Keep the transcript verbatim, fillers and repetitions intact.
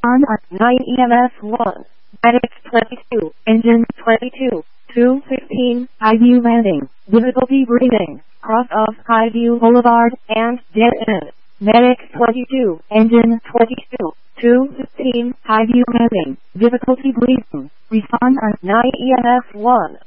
Respond on nine E M S one. Medics twenty-two. Engine twenty-two. two fifteen. Highview Landing. Difficulty breathing. Cross of Highview Boulevard and dead end. Medics twenty-two. Engine twenty-two. two fifteen. Highview Landing. Difficulty breathing. Respond on nine E M S one.